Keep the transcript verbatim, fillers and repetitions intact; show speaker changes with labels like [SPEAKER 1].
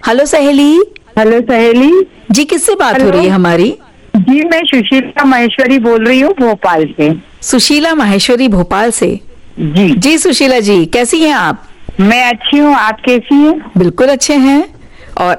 [SPEAKER 1] Hello सहेली।
[SPEAKER 2] Hello सहेली
[SPEAKER 1] जी, किससे बात
[SPEAKER 2] हेलो?
[SPEAKER 1] हो रही है हमारी?
[SPEAKER 2] जी मैं सुशीला महेश्वरी बोल रही हूँ भोपाल से।
[SPEAKER 1] सुशीला माहेश्वरी भोपाल से।
[SPEAKER 2] जी
[SPEAKER 1] जी सुशीला जी, कैसी हैं आप?
[SPEAKER 2] मैं अच्छी हूँ, आप कैसी हैं?
[SPEAKER 1] बिल्कुल अच्छे हैं।